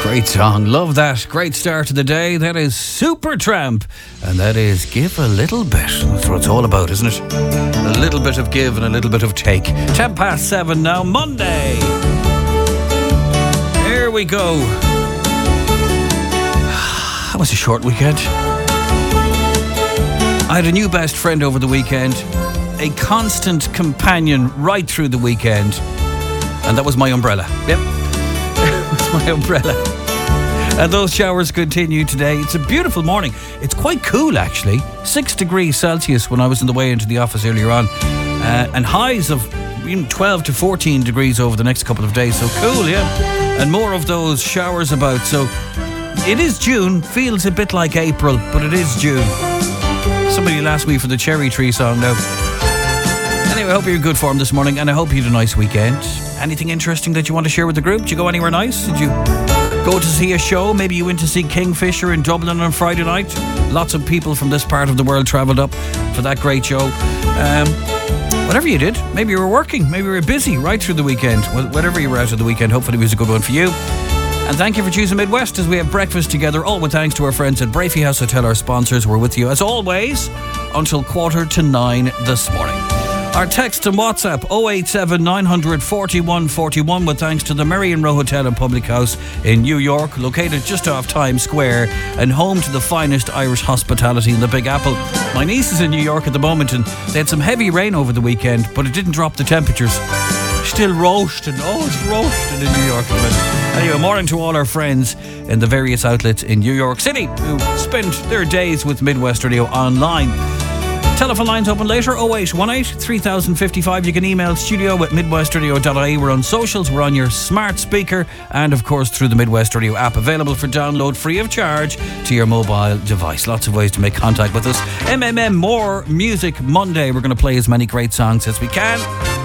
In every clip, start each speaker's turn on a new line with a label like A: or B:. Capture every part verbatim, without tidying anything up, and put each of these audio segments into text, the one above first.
A: Great song, love that. Great start to the day. That is Supertramp, and that is Give a Little Bit. That's what it's all about, isn't it? A little bit of give and a little bit of take. Ten past seven now, Monday. Here we go. That was a short weekend. I had a new best friend over the weekend, a constant companion right through the weekend, and that was my umbrella. Yep. It was my umbrella. And those showers continue today. It's a beautiful morning. It's quite cool, actually. Six degrees Celsius when I was on the way into the office earlier on. Uh, and highs of twelve to fourteen degrees over the next couple of days. So cool, yeah. And more of those showers about. So it is June. Feels a bit like April, but it is June. Somebody will ask me for the Cherry Tree song now. Anyway, I hope you're in good form this morning, and I hope you had a nice weekend. Anything interesting that you want to share with the group? Did you go anywhere nice? Did you go to see a show? Maybe you went to see Kingfisher in Dublin on Friday night. Lots of people from this part of the world travelled up for that great show. Um, whatever you did, maybe you were working, maybe you were busy right through the weekend. Well, whatever you were out of the weekend, hopefully it was a good one for you. And thank you for choosing Midwest as we have breakfast together, all with thanks to our friends at Brafey House Hotel, our sponsors. We're with you as always until quarter to nine this morning. Our text and WhatsApp oh eight seven nine four one four one with thanks to the Merrion Row Hotel and Public House in New York, located just off Times Square and home to the finest Irish hospitality in the Big Apple. My niece is in New York at the moment and they had some heavy rain over the weekend, but it didn't drop the temperatures. Still roasting, oh it's roasting in New York. Anyway, morning to all our friends in the various outlets in New York City who spend their days with Midwest Radio online. Telephone lines open later, oh eight one eight, three thousand fifty-five. You can email studio at midwestradio dot I E. We're on socials, we're on your smart speaker, and of course through the Midwest Radio app, available for download free of charge to your mobile device. Lots of ways to make contact with us. M M M, more Music Monday. We're going to play as many great songs as we can.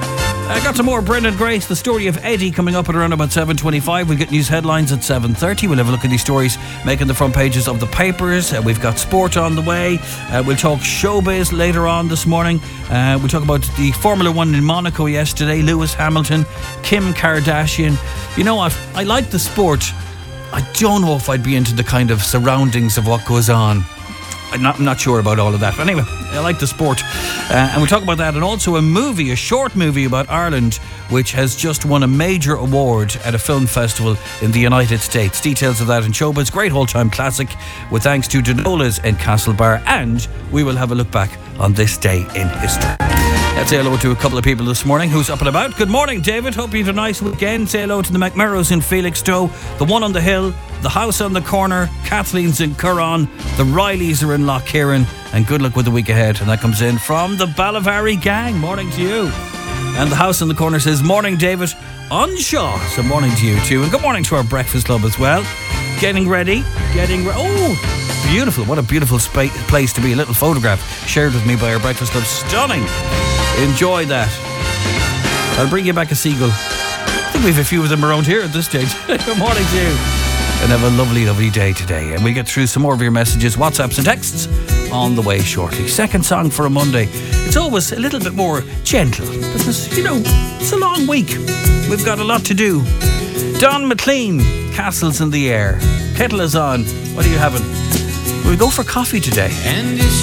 A: I got some more Brendan Grace, the story of Eddie, coming up at around about seven twenty-five. We'll get news headlines at seven thirty. We'll have a look at these stories making the front pages of the papers. Uh, we've got sport on the way. Uh, we'll talk showbiz later on this morning. Uh, we'll talk about the Formula One in Monaco yesterday. Lewis Hamilton, Kim Kardashian. You know what? I like the sport. I don't know if I'd be into the kind of surroundings of what goes on. I'm not, I'm not sure about all of that. But anyway, I like the sport. Uh, and we'll talk about that. And also a movie, a short movie about Ireland, which has just won a major award at a film festival in the United States. Details of that in showbiz. Great all-time classic with thanks to Donola's in Castlebar. And we will have a look back on this day in history. Let's say hello to a couple of people this morning who's up and about. Good morning, David. Hope you had a nice weekend. Say hello to the McMurrows in Felixstowe, the One on the Hill, the House on the Corner, Kathleen's in Curran, the Rileys are in Lough Kieran, and good luck with the week ahead. And that comes in from the Ballavary gang. Morning to you. And the House on the Corner says, morning, David. Unshaw. So morning to you too. And good morning to our breakfast club as well. Getting ready. Getting ready. Oh, beautiful. What a beautiful spa- place to be. A little photograph shared with me by our breakfast club. Stunning. Enjoy that. I'll bring you back a seagull. I think we have a few of them around here at this stage. Good morning to you. And have a lovely, lovely day today. And we'll get through some more of your messages, WhatsApps and texts on the way shortly. Second song for a Monday. It's always a little bit more gentle because, you know, it's a long week. We've got a lot to do. Don McLean, Castles in the Air. Kettle is on. What are you having? We'll go for coffee today. And